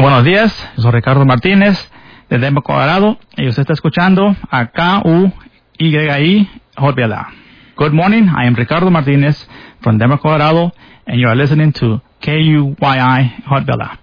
buenos días. Soy Ricardo Martínez de Denver, Colorado, y usted está escuchando a KUYI Hot Vela. Good morning. I am Ricardo Martínez from Denver, Colorado, and you are listening to KUYI Hot Vela.